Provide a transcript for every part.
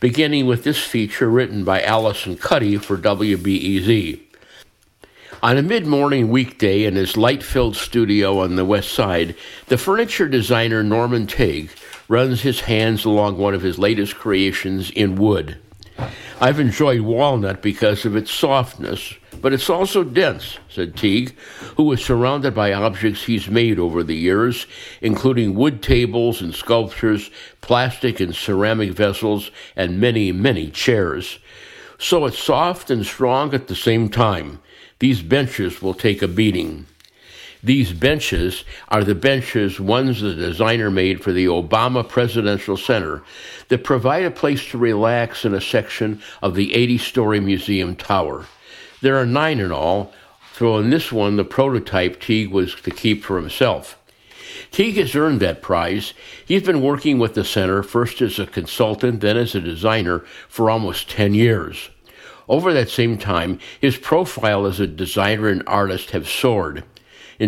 beginning with this feature written by Allison Cuddy for WBEZ. On a mid-morning weekday in his light-filled studio on the west side, the furniture designer Norman Teague runs his hands along one of his latest creations in wood. I've enjoyed walnut because of its softness, but it's also dense, said Teague, who was surrounded by objects he's made over the years, including wood tables and sculptures, plastic and ceramic vessels, and many, many chairs. So it's soft and strong at the same time. These benches will take a beating. These benches are the benches ones the designer made for the Obama Presidential Center that provide a place to relax in a section of the 80-story museum tower. There are 9 in all, though in this one the prototype Teague was to keep for himself. Teague has earned that prize. He's been working with the center, first as a consultant, then as a designer, for almost 10 years. Over that same time, his profile as a designer and artist have soared. In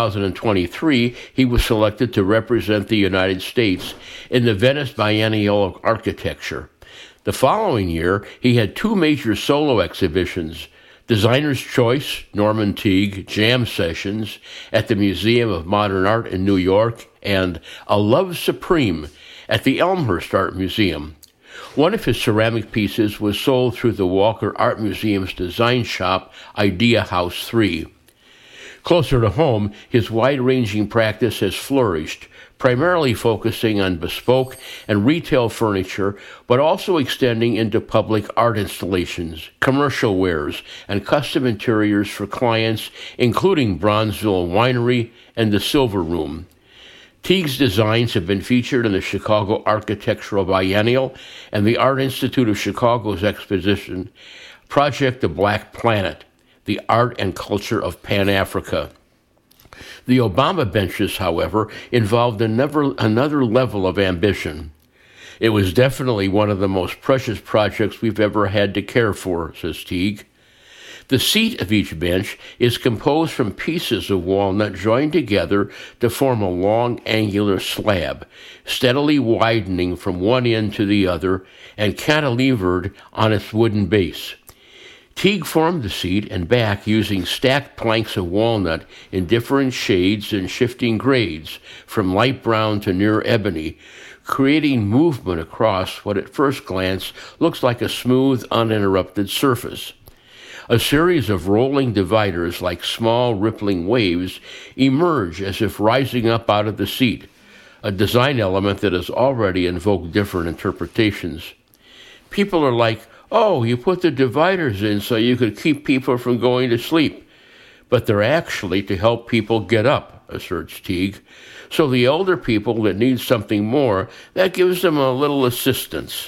2023, he was selected to represent the United States in the Venice Biennial of Architecture. The following year, he had 2 major solo exhibitions, Designer's Choice, Norman Teague, Jam Sessions at the Museum of Modern Art in New York, and A Love Supreme at the Elmhurst Art Museum. One of his ceramic pieces was sold through the Walker Art Museum's design shop, Idea House 3. Closer to home, his wide-ranging practice has flourished, primarily focusing on bespoke and retail furniture, but also extending into public art installations, commercial wares, and custom interiors for clients, including Bronzeville Winery and the Silver Room. Teague's designs have been featured in the Chicago Architectural Biennial and the Art Institute of Chicago's exposition, Project the Black Planet, the Art and Culture of Pan-Africa. The Obama benches, however, involved another level of ambition. It was definitely one of the most precious projects we've ever had to care for, says Teague. The seat of each bench is composed from pieces of walnut joined together to form a long, angular slab, steadily widening from one end to the other and cantilevered on its wooden base. Teague formed the seat and back using stacked planks of walnut in different shades and shifting grades, from light brown to near ebony, creating movement across what at first glance looks like a smooth, uninterrupted surface. A series of rolling dividers like small rippling waves emerge as if rising up out of the seat, a design element that has already invoked different interpretations. People are like, "Oh, you put the dividers in so you could keep people from going to sleep." But they're actually to help people get up, asserts Teague. So the elder people that need something more, that gives them a little assistance.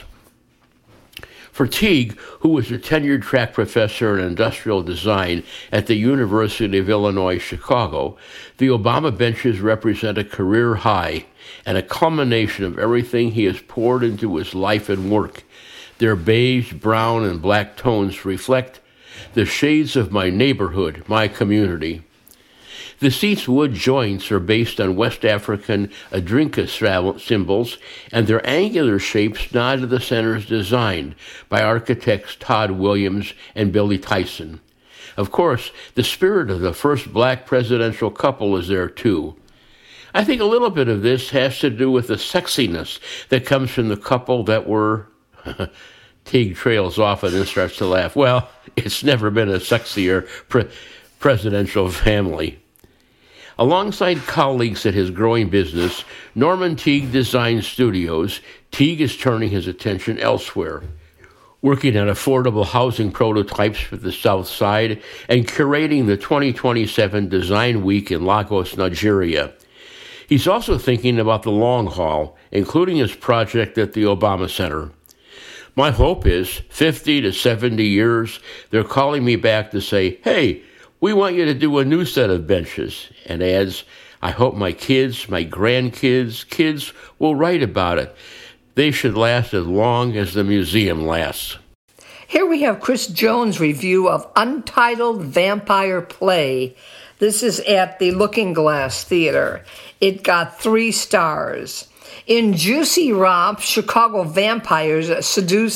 For Teague, who was a tenured-track professor in industrial design at the University of Illinois, Chicago, the Obama benches represent a career high and a culmination of everything he has poured into his life and work. Their beige, brown, and black tones reflect the shades of my neighborhood, my community. The seat's wood joints are based on West African Adrinka symbols, and their angular shapes nod to the center's design by architects Todd Williams and Billy Tyson. Of course, the spirit of the first black presidential couple is there too. I think a little bit of this has to do with the sexiness that comes from the couple that were... Teague trails off and then starts to laugh. Well, it's never been a sexier presidential family. Alongside colleagues at his growing business, Norman Teague Design Studios, Teague is turning his attention elsewhere, working on affordable housing prototypes for the South Side and curating the 2027 Design Week in Lagos, Nigeria. He's also thinking about the long haul, including his project at the Obama Center. My hope is, 50 to 70 years, they're calling me back to say, "Hey, we want you to do a new set of benches," and adds, "I hope my kids, my grandkids, kids will write about it. They should last as long as the museum lasts." Here we have Chris Jones' review of Untitled Vampire Play. This is at the Looking Glass Theater. It got 3 stars. In juicy romp, Chicago vampires seduce